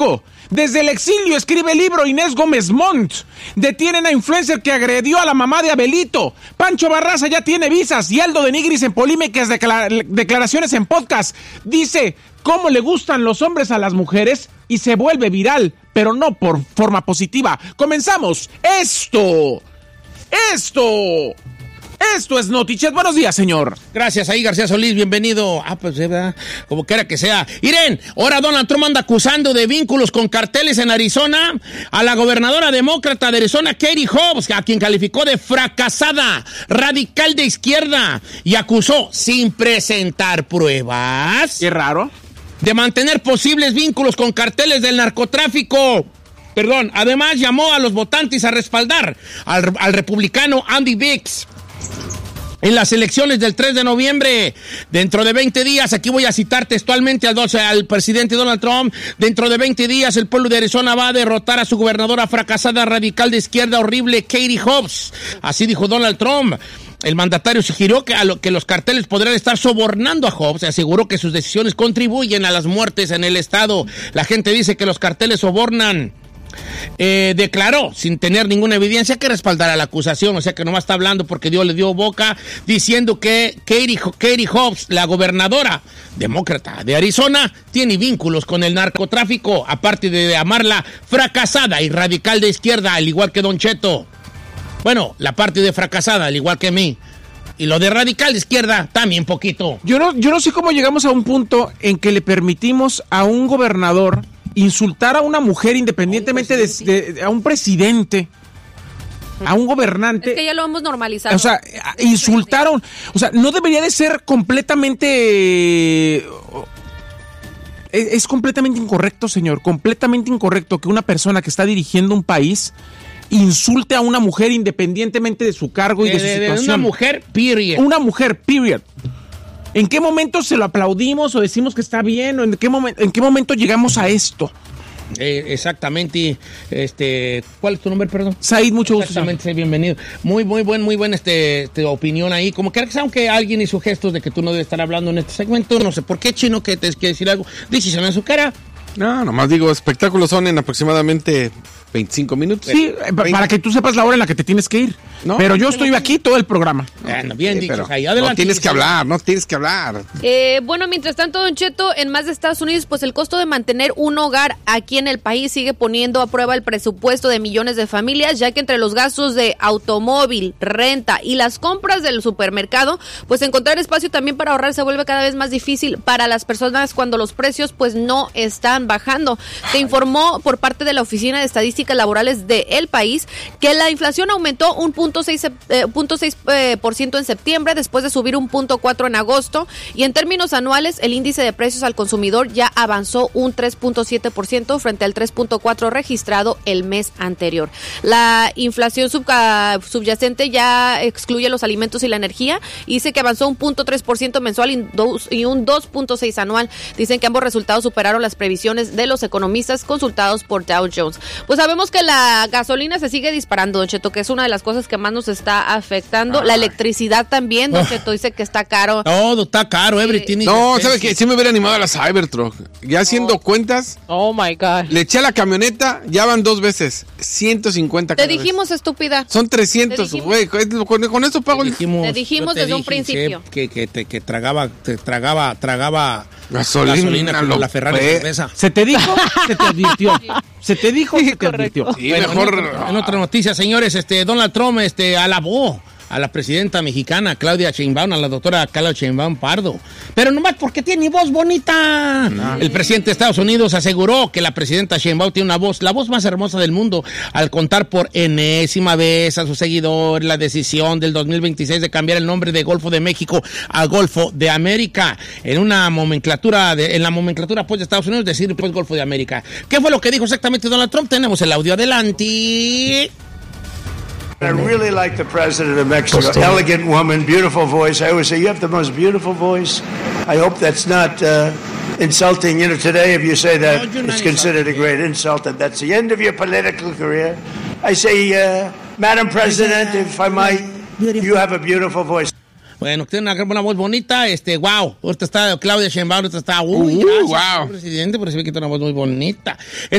Desde el exilio escribe libro Inés Gómez Montt. Detienen a influencer que agredió a la mamá de Abelito. Pancho Barraza ya tiene visas. Y Aldo de Nigris en polémicas declaraciones en podcast. Dice cómo le gustan los hombres a las mujeres y se vuelve viral, pero no por forma positiva. Comenzamos. Esto es Notichet. Buenos días, señor. Gracias, ahí García Solís, bienvenido. Pues, ¿verdad? Como quiera que sea. Irene, ahora Donald Trump anda acusando de vínculos con carteles en Arizona a la gobernadora demócrata de Arizona, Katie Hobbs, a quien calificó de fracasada, radical de izquierda, y acusó, sin presentar pruebas... Qué raro. ...de mantener posibles vínculos con carteles del narcotráfico. Además llamó a los votantes a respaldar al republicano Andy Biggs en las elecciones del 3 de noviembre. Dentro de 20 días, aquí voy a citar textualmente al presidente Donald Trump, dentro de 20 días el pueblo de Arizona va a derrotar a su gobernadora fracasada radical de izquierda horrible, Katie Hobbs. Así dijo Donald Trump. El mandatario sugirió que los carteles podrían estar sobornando a Hobbs y aseguró que sus decisiones contribuyen a las muertes en el estado. La gente dice que los carteles sobornan. Declaró, sin tener ninguna evidencia, que respaldara la acusación, o sea que nomás está hablando porque Dios le dio boca, diciendo que Katie Hobbs, la gobernadora demócrata de Arizona, tiene vínculos con el narcotráfico, aparte de llamarla fracasada y radical de izquierda, al igual que Don Cheto. Bueno, la parte de fracasada, al igual que mí. Y lo de radical de izquierda, también poquito. Yo no sé cómo llegamos a un punto en que le permitimos a un gobernador insultar a una mujer independientemente a un presidente, a un gobernante. Es que ya lo hemos normalizado. O sea, insultaron. O sea, no debería de ser completamente... Es completamente incorrecto, señor. Completamente incorrecto que una persona que está dirigiendo un país insulte a una mujer independientemente de su cargo y de su situación. Una mujer, period. Una mujer, period. ¿En qué momento se lo aplaudimos o decimos que está bien? ¿O en qué momento llegamos a esto? Exactamente. ¿Cuál es tu nombre, perdón? Said, mucho gusto. Exactamente, bienvenido. Muy buena opinión ahí. Como que aunque alguien hizo gestos de que tú no debes estar hablando en este segmento, no sé por qué, Chino, que te quiere decir algo. Díselo en su cara. No, nomás digo, espectáculos son en aproximadamente 25 minutos. Sí, para que tú sepas la hora en la que te tienes que ir. ¿No? Pero yo estoy aquí todo el programa. Bueno, bien dicho, pero ahí adelante. No tienes que hablar. Bueno, mientras tanto, Don Cheto, en más de Estados Unidos, pues el costo de mantener un hogar aquí en el país sigue poniendo a prueba el presupuesto de millones de familias, ya que entre los gastos de automóvil, renta y las compras del supermercado, pues encontrar espacio también para ahorrar se vuelve cada vez más difícil para las personas cuando los precios pues no están bajando. Se informó por parte de la Oficina de Estadísticas Laborales del país que la inflación aumentó un 0.6% en septiembre, después de subir un 0.4% en agosto, y en términos anuales el índice de precios al consumidor ya avanzó un 3.7% frente al 3.4% registrado el mes anterior. La inflación subyacente ya excluye los alimentos y la energía y dice que avanzó un 0.3% mensual y un 2.6% anual. Dicen que ambos resultados superaron las previsiones de los economistas consultados por Dow Jones. Pues sabemos que la gasolina se sigue disparando, Don Cheto, que es una de las cosas que más nos está afectando. La electricidad también, Don Cheto, dice que está caro. Todo está caro, everything. No, ¿sabes qué? Sí me hubiera animado a la Cybertruck. Ya haciendo cuentas. Oh, my God. Le eché a la camioneta, ya van 2 veces. 150 Te dijimos, estúpida. Son 300, güey. Con eso pago el... Te dijimos desde un principio. Que tragaba gasolina con la Ferrari cerveza. ¿Se te dijo? Se te advirtió. Se te dijo, se te advirtió. Sí, bueno, mejor... En otra noticia, señores, Donald Trump alabó a la presidenta mexicana Claudia Sheinbaum, a la doctora Claudia Sheinbaum Pardo. Pero nomás porque tiene voz bonita. No. El presidente de Estados Unidos aseguró que la presidenta Sheinbaum tiene la voz más hermosa del mundo, al contar por enésima vez a sus seguidores la decisión del 2026 de cambiar el nombre de Golfo de México a Golfo de América. En la nomenclatura pues de Estados Unidos, decir pues Golfo de América. ¿Qué fue lo que dijo exactamente Donald Trump? Tenemos el audio, adelante. I really like the president of Mexico. Elegant woman, beautiful voice. I always say, you have the most beautiful voice. I hope that's not insulting. You know, today if you say that, it's considered a great insult, and that's the end of your political career. I say, Madam President, if I might, you have a beautiful voice. Bueno, tiene una voz bonita, wow. Ahorita está Claudia Sheinbaum, ahorita está, gracias, wow. presidente, pero se ve que tiene una voz muy bonita.